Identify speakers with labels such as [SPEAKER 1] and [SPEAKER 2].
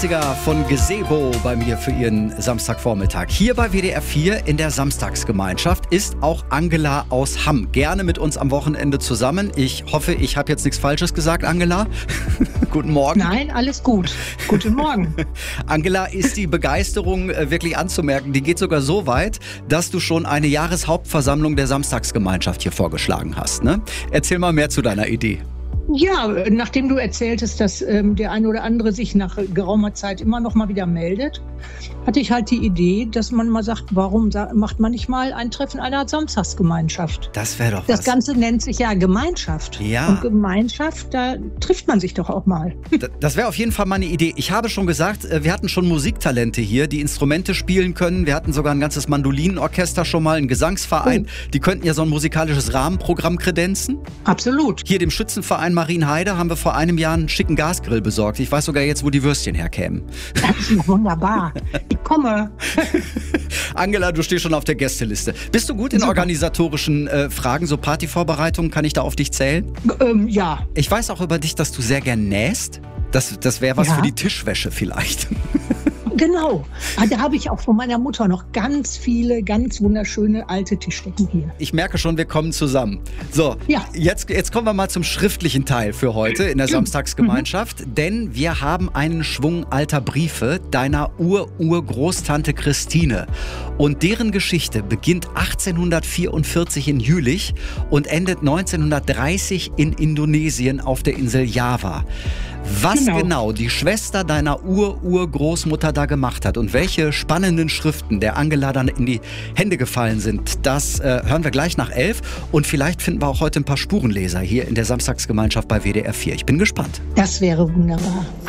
[SPEAKER 1] Danziger von Gazebo bei mir für Ihren Samstagvormittag. Hier bei WDR 4 in der Samstagsgemeinschaft ist auch Angela aus Hamm. Gerne mit uns am Wochenende zusammen. Ich hoffe, ich habe jetzt nichts Falsches gesagt, Angela. Guten Morgen.
[SPEAKER 2] Nein, alles gut. Guten Morgen.
[SPEAKER 1] Angela, ist die Begeisterung wirklich anzumerken? Die geht sogar so weit, dass du schon eine Jahreshauptversammlung der Samstagsgemeinschaft hier vorgeschlagen hast, ne? Erzähl mal mehr zu deiner Idee.
[SPEAKER 2] Ja, nachdem du erzähltest, dass der eine oder andere sich nach geraumer Zeit immer noch mal wieder meldet, hatte ich halt die Idee, dass man mal sagt, warum macht man nicht mal ein Treffen einer Samstagsgemeinschaft?
[SPEAKER 1] Das wäre doch was.
[SPEAKER 2] Das Ganze nennt sich ja Gemeinschaft.
[SPEAKER 1] Ja.
[SPEAKER 2] Und Gemeinschaft, da trifft man sich doch auch mal.
[SPEAKER 1] Das wäre auf jeden Fall mal eine Idee. Ich habe schon gesagt, wir hatten schon Musiktalente hier, die Instrumente spielen können. Wir hatten sogar ein ganzes Mandolinenorchester schon mal, einen Gesangsverein. Die könnten ja so ein musikalisches Rahmenprogramm kredenzen.
[SPEAKER 2] Absolut.
[SPEAKER 1] Hier dem Schützenverein Marienheide haben wir vor einem Jahr einen schicken Gasgrill besorgt. Ich weiß sogar jetzt, wo die Würstchen herkämen.
[SPEAKER 2] Das ist wunderbar. Ich komme.
[SPEAKER 1] Angela, du stehst schon auf der Gästeliste. Bist du gut in organisatorischen Fragen, so Partyvorbereitungen? Kann ich da auf dich zählen?
[SPEAKER 2] Ja.
[SPEAKER 1] Ich weiß auch über dich, dass du sehr gern nähst. Das wäre was für die Tischwäsche vielleicht.
[SPEAKER 2] Genau. Da habe ich auch von meiner Mutter noch ganz viele, ganz wunderschöne alte Tischdecken hier.
[SPEAKER 1] Ich merke schon, wir kommen zusammen. So,
[SPEAKER 2] ja.
[SPEAKER 1] Jetzt kommen wir mal zum schriftlichen Teil für heute in der Samstagsgemeinschaft. Denn wir haben einen Schwung alter Briefe deiner Urgroßtante Christine. Und deren Geschichte beginnt 1844 in Jülich und endet 1930 in Indonesien auf der Insel Java. Was genau die Schwester deiner Urgroßmutter da gemacht hat und welche spannenden Schriften der Angela dann in die Hände gefallen sind, das hören wir gleich nach 11. Und vielleicht finden wir auch heute ein paar Spurenleser hier in der Samstagsgemeinschaft bei WDR 4. Ich bin gespannt.
[SPEAKER 2] Das wäre wunderbar.